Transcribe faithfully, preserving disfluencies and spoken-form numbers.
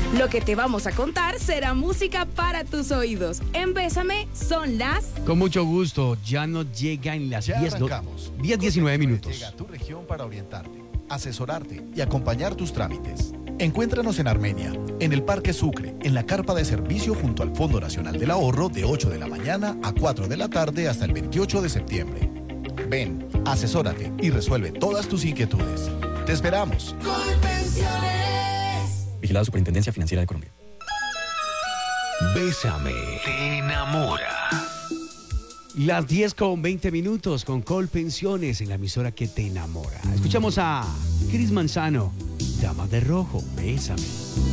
Lo que te vamos a contar será música para tus oídos. En Bésame son las... Con mucho gusto, ya nos llega en las Ya diez, arrancamos. diez diecinueve minutos. Llega a tu región para orientarte, asesorarte y acompañar tus trámites. Encuéntranos en Armenia, en el Parque Sucre, en la carpa de servicio junto al Fondo Nacional del Ahorro de ocho de la mañana a cuatro de la tarde hasta el veintiocho de septiembre. Ven, asesórate y resuelve todas tus inquietudes. Te esperamos. Colpensiones. Vigilada Superintendencia Financiera de Colombia. Bésame, te enamora. Las diez con veinte minutos con Colpensiones en la emisora que te enamora. Escuchamos a Cris Manzano, Dama de Rojo, Bésame.